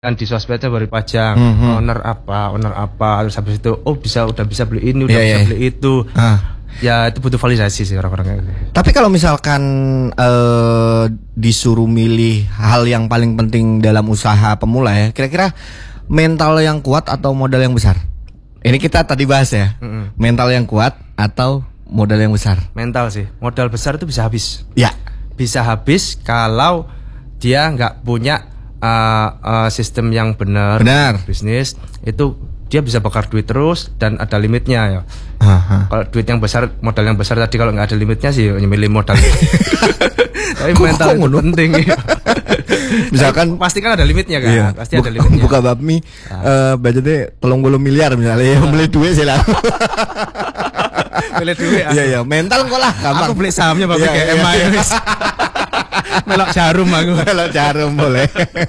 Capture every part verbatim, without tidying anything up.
kan di sosmednya baru pajang mm-hmm. owner apa, owner apa, terus habis itu oh bisa udah bisa beli ini, udah yeah, bisa yeah. beli itu. Ah. Ya itu butuh validasi sih orang-orang itu. Tapi kalau misalkan uh, disuruh milih hal yang paling penting dalam usaha pemula ya, kira-kira mental yang kuat atau modal yang besar? Ini kita tadi bahas ya. Mm-hmm. Mental yang kuat atau modal yang besar? Mental sih. Modal besar itu bisa habis. Ya. Bisa habis kalau dia nggak punya Uh, uh, sistem yang benar, benar bisnis itu dia bisa bakar duit terus dan ada limitnya ya. Uh-huh. Kalau duit yang besar, modal yang besar tadi kalau nggak ada limitnya sih milih modal. Tapi mental itu penting. Ya. Misalkan pasti kan ada limitnya kan, iya. pasti buka, ada limitnya. Buka bakmi, nah. uh, budgetnya tolong belum miliar misalnya, ya beli duit sih lah. Beli duit. Iya iya, mental kok lah. Gampang. Aku beli sahamnya bakmi kayak emak. Melok jarum aku. Melok jarum boleh.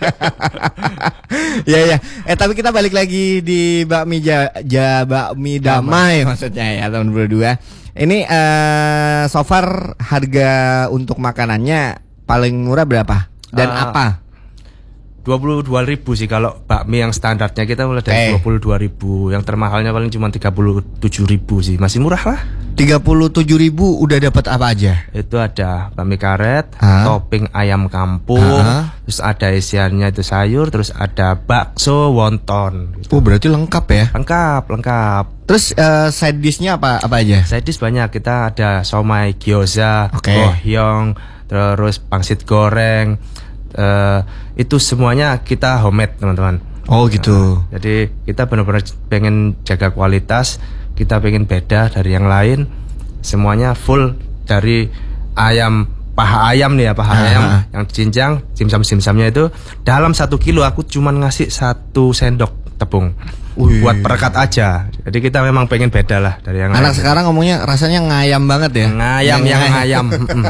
Iya ya. Eh tapi kita balik lagi di bakmi ja, ja bakmi damai, damai maksudnya ya tahun dua ribu dua. Ini uh, so far harga untuk makanannya paling murah berapa? Dan uh, apa? dua puluh dua ribu sih kalau bakmi yang standarnya kita mulai dari dua puluh dua ribu. Yang termahalnya paling cuma tiga puluh tujuh ribu sih. Masih murah lah. tiga puluh tujuh ribu udah dapat apa aja? Itu ada bakmi karet, ha? topping ayam kampung, ha? Terus ada isiannya itu sayur, terus ada bakso wonton gitu. Oh berarti lengkap ya? Lengkap, lengkap. Terus uh, side dishnya apa apa aja? Side dish banyak. Kita ada somai, gyoza, okay. gohyong, terus pangsit goreng. Uh, itu semuanya kita homemade teman-teman. Oh gitu. Nah, jadi kita benar-benar pengen jaga kualitas, kita pengen beda dari yang lain. Semuanya full dari ayam, paha ayam nih ya, paha ah. ayam yang dijinjang, dimsum-dimsumnya itu dalam satu kilo aku cuman ngasih satu sendok tepung. Ui. Buat perekat aja. Jadi kita memang pengen beda lah dari yang anak lain. Sekarang ngomongnya rasanya ngayam banget ya. Ngayam yang, yang ngayam.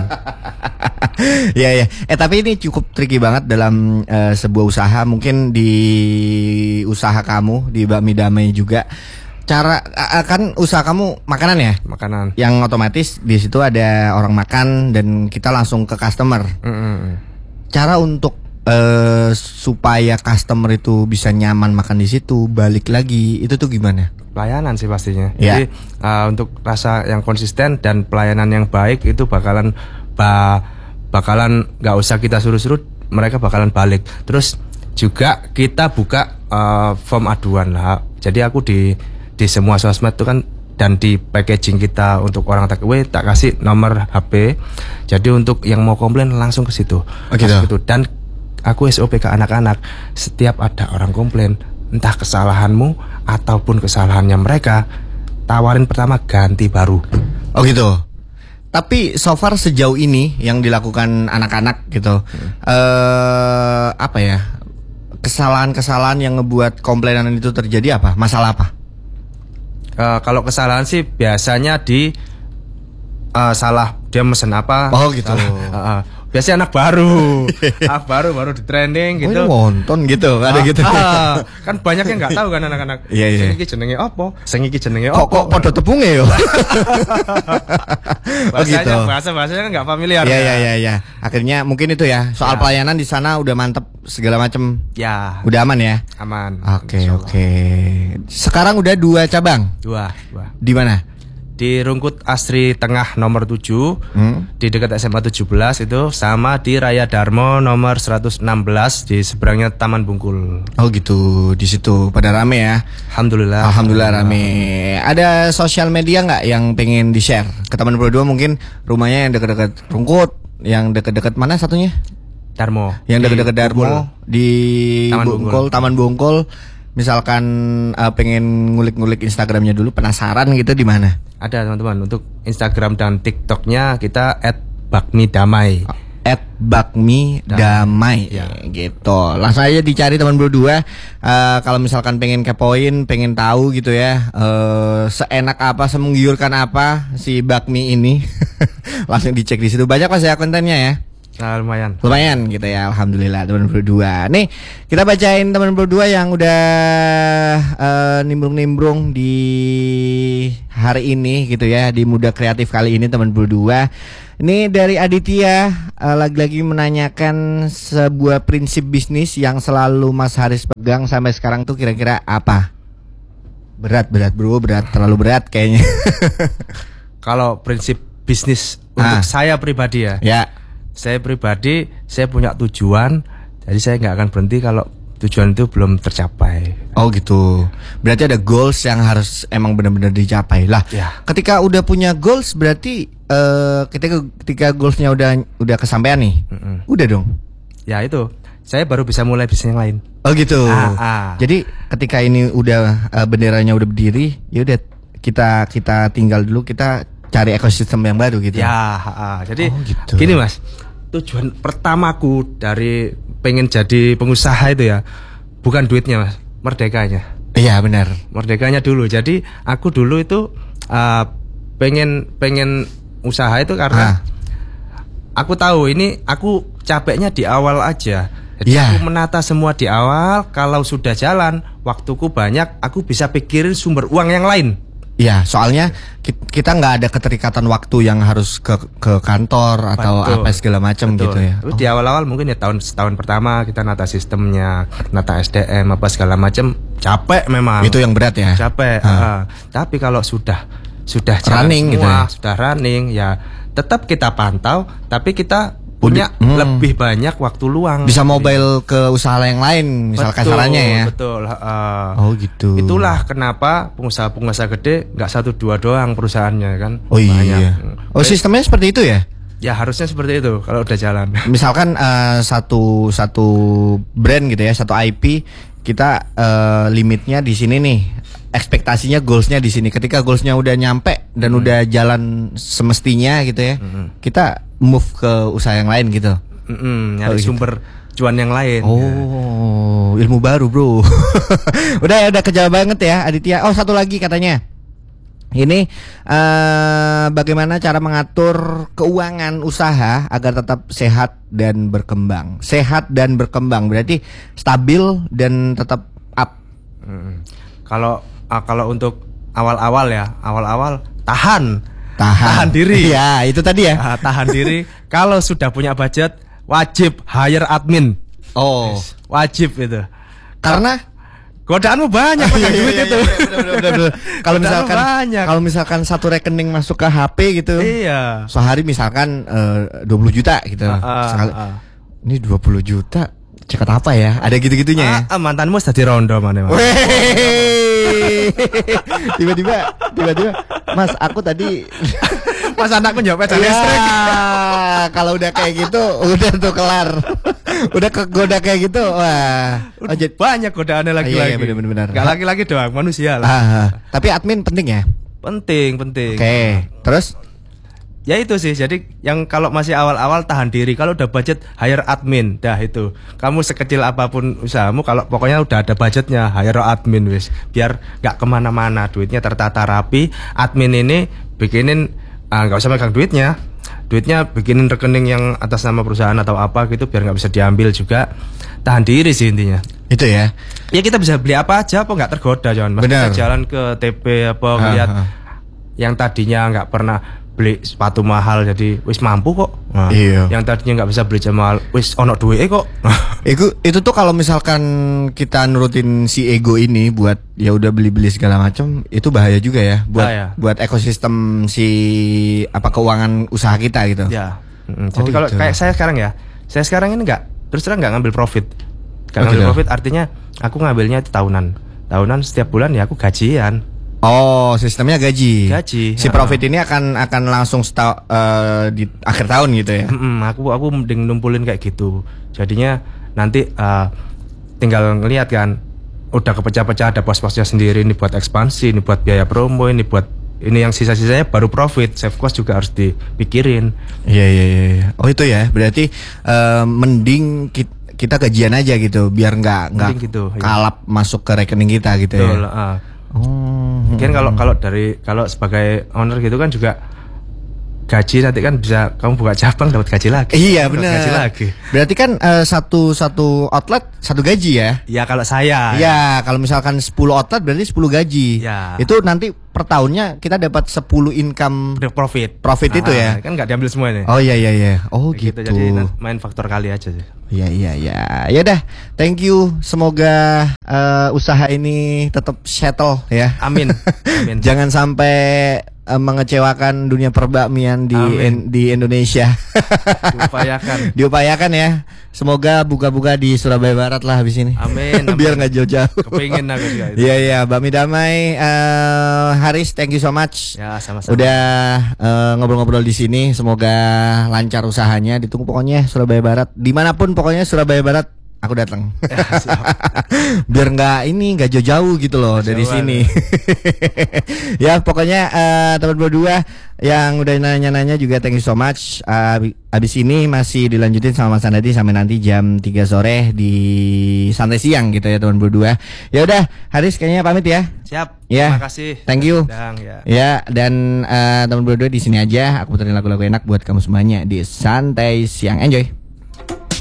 Iya ya. Eh tapi ini cukup tricky banget dalam uh, sebuah usaha. Mungkin di usaha kamu di bakmi damai juga. Cara uh, kan usaha kamu makanan ya? Makanan. Yang otomatis di situ ada orang makan dan kita langsung ke customer. Mm-hmm. Cara untuk Uh, supaya customer itu bisa nyaman makan di situ, balik lagi itu tuh gimana? Pelayanan sih pastinya. Yeah. Jadi uh, untuk rasa yang konsisten dan pelayanan yang baik itu bakalan ba, bakalan nggak usah kita suruh-suruh, mereka bakalan balik. Terus juga kita buka uh, form aduan lah. Jadi aku di di semua sosmed itu kan dan di packaging kita untuk orang take away tak kasih nomor H P. Jadi untuk yang mau komplain langsung ke situ. Oh, gitu. Dan aku S O P ke anak-anak, setiap ada orang komplain, entah kesalahanmu ataupun kesalahannya mereka, tawarin pertama ganti baru. Oh gitu. Tapi so far sejauh ini yang dilakukan anak-anak gitu, hmm. eh, apa ya, kesalahan-kesalahan yang ngebuat komplainan itu terjadi apa? Masalah apa? Uh, kalau kesalahan sih biasanya di uh, salah dia mesen apa? Oh gitu. Salah, uh, uh. Biasanya anak baru, anak baru baru di trending gitu. Oh, nonton gitu, ada gitu. Ah, kan banyak yang nggak tahu kan anak-anak. Iya iya. Sing iki jenenge apa? Sing iki jenenge apa? Kok kok podo tepungnya yo. Bahasanya oh, gitu. Bahasa-bahasanya kan nggak familiar. Iya iya iya ya. Akhirnya mungkin itu ya. Soal ya. Pelayanan di sana udah mantep segala macem. Ya. Udah aman ya? Aman. Oke okay, oke. Okay. Sekarang udah dua cabang. Dua. Dua. Di mana? Di Rungkut Asri Tengah nomor tujuh, hmm? Di dekat S M A tujuh belas itu, sama di Raya Darmo nomor seratus enam belas di seberangnya Taman Bungkul. Oh gitu, di situ pada rame ya. Alhamdulillah. Alhamdulillah rame. Ada sosial media nggak yang pengen di share ke teman berdua? Mungkin rumahnya yang dekat-dekat Rungkut, yang dekat-dekat mana satunya? Darmo. Yang dekat-dekat Darmo Bungkul. Di Taman Bungkul, Bungkul. Taman Bungkul. Misalkan uh, pengen ngulik-ngulik Instagramnya dulu, penasaran gitu di mana? Ada teman-teman, untuk Instagram dan TikToknya kita et bakmi damai. et bakmi damai ya. Gitu. Langsung aja dicari teman berdua. Uh, kalau misalkan pengen kepoin, pengen tahu gitu ya, uh, seenak apa, semenggiurkan apa si bakmi ini, langsung dicek di situ. Banyak pas ya kontennya ya. Nah, lumayan. Lumayan gitu ya, alhamdulillah teman berdua. Nih, kita bacain teman berdua yang udah uh, nimbrung-nimbrung di hari ini gitu ya, di Muda Kreatif kali ini teman berdua. Ini dari Aditya uh, lagi-lagi menanyakan sebuah prinsip bisnis yang selalu Mas Haris pegang sampai sekarang tuh kira-kira apa? Berat, berat bro, berat, terlalu berat kayaknya. Kalau prinsip bisnis untuk Ah. saya pribadi ya, Ya, saya pribadi saya punya tujuan, jadi saya nggak akan berhenti kalau tujuan itu belum tercapai. oh gitu. Berarti ada goals yang harus emang benar-benar dicapai lah. Ya. Ketika udah punya goals berarti uh, ketika ketika goalsnya udah udah kesampaian nih, Mm-mm. udah dong. Ya itu, saya baru bisa mulai bisnis yang lain. Oh gitu. Ah, ah. Jadi ketika ini udah uh, benderanya udah berdiri, ya udah kita kita tinggal dulu, kita cari ekosistem yang baru gitu. Ya, ah, jadi Oh, gitu. gini Mas, tujuan pertamaku dari pengen jadi pengusaha itu ya bukan duitnya Mas, merdekanya. Iya benar. Merdekanya dulu. Jadi aku dulu itu uh, pengen pengen usaha itu karena Ah. aku tahu ini aku capeknya di awal aja. Jadi Ya. aku menata semua di awal. Kalau sudah jalan, waktuku banyak, aku bisa pikirin sumber uang yang lain. Iya, soalnya ki- kita nggak ada keterikatan waktu yang harus ke ke kantor atau Betul. apa segala macam gitu ya. Terus di awal-awal mungkin ya tahun setahun pertama kita nata sistemnya, nata S D M apa segala macam, capek memang. Itu yang berat ya. Capek. Ah. ah. Tapi kalau sudah sudah jalan Running gitu semua, ya? sudah running ya tetap kita pantau, tapi kita punya Udah, hmm. lebih banyak waktu luang. Bisa mobile ke usaha yang lain, misal Betul, kasarannya ya. Betul. ah. Oh gitu. Itulah kenapa pengusaha-pengusaha gede nggak satu dua doang perusahaannya kan. Oh iya. Banyak. Oh sistemnya seperti itu ya. Ya harusnya seperti itu kalau udah jalan. Misalkan eh, satu satu brand gitu ya, satu I P kita eh, limitnya di sini nih, ekspektasinya goalsnya di sini. Ketika goalsnya udah nyampe dan udah jalan semestinya gitu ya, kita move ke usaha yang lain gitu. Mm-mm, nyari Oh, gitu. sumber cuan yang lain. Oh, ilmu baru bro. Udah ya, udah kejauh banget ya Aditya. Oh satu lagi katanya. Ini eh bagaimana cara mengatur keuangan usaha agar tetap sehat dan berkembang. Sehat dan berkembang berarti stabil dan tetap up. Mm-mm. Kalau ah, kalau untuk awal-awal ya, awal-awal tahan, Tahan, diri. Ya itu tadi ya. Ah, tahan diri. Kalau sudah punya budget, wajib hire admin. Oh, Wajib itu. karena Godaanmu banyak pakai duit itu. kalau Godaanmu misalkan banyak. kalau misalkan satu rekening masuk ke H P gitu. Iya. Sehari misalkan eh, dua puluh juta gitu. Ah, ah, Sekali- ah. Ini dua puluh juta cekat apa ya? Ada gitu-gitunya ya. Ah, ah, mantanmu sudah di rondo mana? Mas? Wey. Tiba-tiba tiba-tiba Mas aku tadi Mas anakku jawab pesan ya, listrik. kalau udah kayak gitu udah tuh kelar. Udah kegoda kayak gitu. Wah. Oh, Udah jadi- banyak godaannya laki-laki. Iya, iya, bener, bener, bener. Gak laki-laki doang, manusia lah. Ah, ah. Tapi admin penting ya. Penting, penting. Oke. Terus Ya itu sih, jadi yang kalau masih awal-awal tahan diri, kalau udah budget hire admin, dah itu. Kamu sekecil apapun usahamu, kalau pokoknya udah ada budgetnya hire admin wis, biar nggak kemana-mana, duitnya tertata rapi. Admin ini bikinin ah, nggak usah megang duitnya, duitnya bikinin rekening yang atas nama perusahaan atau apa gitu, biar nggak bisa diambil juga. Tahan diri sih intinya. itu ya. Ya kita bisa beli apa aja, apa nggak tergoda jangan. Mas Benar. kita jalan ke T P apa Ah, lihat ah. yang tadinya nggak pernah beli sepatu mahal jadi wis mampu kok. Nah, Iya. Yang tadinya nggak bisa beli jam mahal wis ono duit kok. Itu itu tuh kalau misalkan kita nurutin si ego ini buat ya udah beli-beli segala macam, itu bahaya juga ya buat Bahaya. buat ekosistem si apa keuangan usaha kita gitu. Ya. Mm, Oh, jadi kalau gitu. kayak saya sekarang ya, saya sekarang ini nggak terus terang nggak ngambil profit. Nggak Oh, ngambil gitu. profit artinya aku ngambilnya itu tahunan. Tahunan setiap bulan ya aku gajian. Oh, sistemnya gaji. Gaji, Si ha. profit ini akan akan langsung seta, eh, di akhir tahun gitu ya. Mm-mm, aku aku mending numpulin kayak gitu. Jadinya nanti eh, tinggal ngeliat kan, udah kepecah-pecah ada pos-posnya sendiri. Ini buat ekspansi, ini buat biaya promo, ini buat ini yang sisa-sisanya baru profit. Save cost juga harus dipikirin. Iya iya iya. iya. Oh itu ya. Berarti eh, mending ki- kita gajian aja gitu, biar nggak nggak Mending gitu, iya. kalap masuk ke rekening kita gitu Betul. ya. ah. Oh. Mungkin kalau kalau dari kalau sebagai owner gitu kan juga gaji nanti kan bisa kamu buka cabang dapat gaji lagi. Iya Dapat benar. Gaji lagi. Berarti kan uh, satu satu outlet satu gaji ya? Ya kalau saya. Ya kalau misalkan sepuluh outlet berarti sepuluh gaji. Ya. Itu nanti per tahunnya kita dapat sepuluh income Profit. profit itu ya? Kan nggak diambil semua nih. Oh iya iya iya. Oh gitu. Gitu, jadi main faktor kali aja sih. Iya iya iya. Ya dah, thank you. Semoga uh, usaha ini tetap settle ya. Amin. Amin. Jangan sampai uh, mengecewakan dunia perbakmian di en, di Indonesia. Diupayakan. Diupayakan ya. Semoga buka-buka di Surabaya Barat lah habis ini. Amin. amin. Biar nggak jauh-jauh. Kepingin aku juga itu. Iya iya, Bakmi Damai, uh, Haris, thank you so much. Ya sama-sama. Udah uh, ngobrol-ngobrol di sini. Semoga lancar usahanya. Ditunggu pokoknya Surabaya Barat. Dimanapun pokoknya Surabaya Barat, aku datang. Ya, siap. Biar nggak ini nggak jauh-jauh gitu loh dari Jauhan, sini. Ya pokoknya uh, teman berdua yang udah nanya-nanya juga thank you so much. Uh, abis ini masih dilanjutin sama Mas Andadi sampai nanti jam tiga sore di santai siang gitu ya teman berdua. Ya udah, Haris kayaknya pamit ya. Siap. Ya. Terima kasih. Thank you. Dang, ya. Ya dan uh, teman berdua di sini aja. Aku puterin lagu-lagu enak buat kamu semuanya di santai siang. Enjoy.